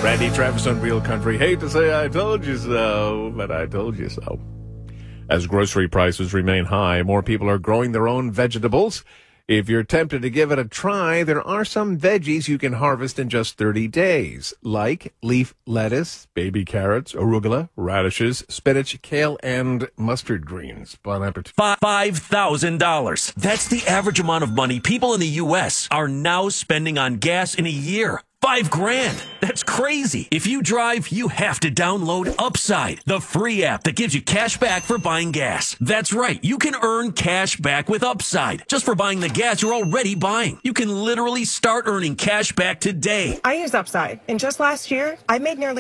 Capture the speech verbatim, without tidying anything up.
Randy Travis on Real Country. Hate to say I told you so, but I told you so. As grocery prices remain high, more people are growing their own vegetables. If you're tempted to give it a try, there are some veggies you can harvest in just thirty days, like leaf lettuce, baby carrots, arugula, radishes, spinach, kale, and mustard greens. Bon appetit. five thousand dollars. That's the average amount of money people in the U S are now spending on gas in a year. Five grand. That's crazy. If you drive, you have to download Upside, the free app that gives you cash back for buying gas. That's right. You can earn cash back with Upside just for buying the gas you're already buying. You can literally start earning cash back today. I use Upside, and just last year, I made nearly